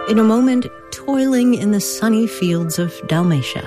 In a moment, toiling in the sunny fields of Dalmatia.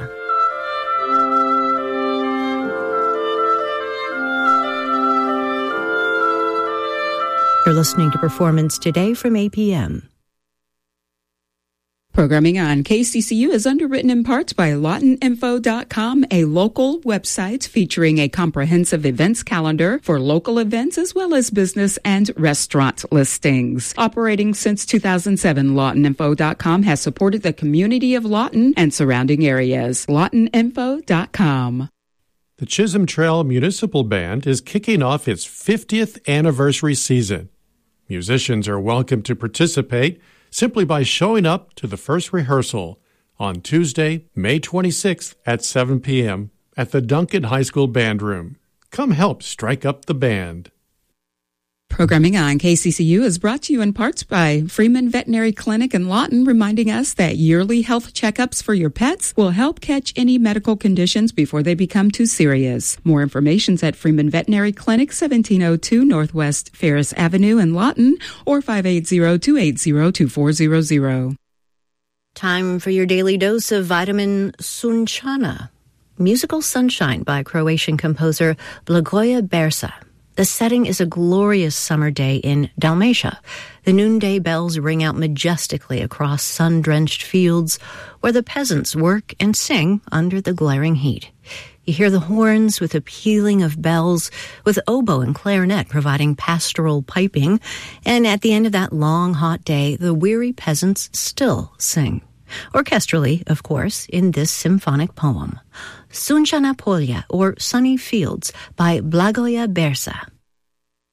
You're listening to Performance Today from APM. Programming on KCCU is underwritten in part by LawtonInfo.com, a local website featuring a comprehensive events calendar for local events as well as business and restaurant listings. Operating since 2007, LawtonInfo.com has supported the community of Lawton and surrounding areas. LawtonInfo.com. The Chisholm Trail Municipal Band is kicking off its 50th anniversary season. Musicians are welcome to participate simply by showing up to the first rehearsal on Tuesday, May 26th at 7 p.m. at the Duncan High School Band Room. Come help strike up the band. Programming on KCCU is brought to you in parts by Freeman Veterinary Clinic in Lawton, reminding us that yearly health checkups for your pets will help catch any medical conditions before they become too serious. More information at Freeman Veterinary Clinic, 1702 Northwest Ferris Avenue in Lawton, or 580-280-2400. Time for your daily dose of vitamin Sunčana. Musical Sunshine by Croatian composer Blagoje Bersa. The setting is a glorious summer day in Dalmatia. The noonday bells ring out majestically across sun-drenched fields where the peasants work and sing under the glaring heat. You hear the horns with a pealing of bells, with oboe and clarinet providing pastoral piping, and at the end of that long, hot day, the weary peasants still sing. Orchestrally, of course, in this symphonic poem. Sunčana Polja, or Sunny Fields, by Blagoje Bersa.